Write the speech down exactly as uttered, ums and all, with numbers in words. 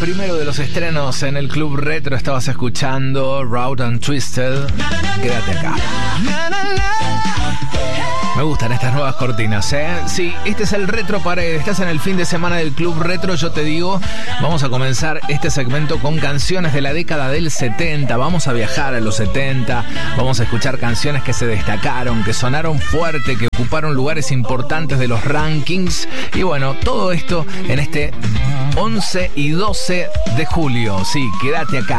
primero de los estrenos en el Club Retro. Estabas escuchando Route and Twisted. Quédate acá. Me gustan estas nuevas cortinas, ¿eh? Sí, este es el Retro Pared. Estás en el fin de semana del Club Retro. Yo te digo, vamos a comenzar este segmento con canciones de la década del setenta. Vamos a viajar a los setenta. Vamos a escuchar canciones que se destacaron, que sonaron fuerte, que ocuparon lugares importantes de los rankings. Y bueno, todo esto en este once y doce de julio. Sí, quédate acá.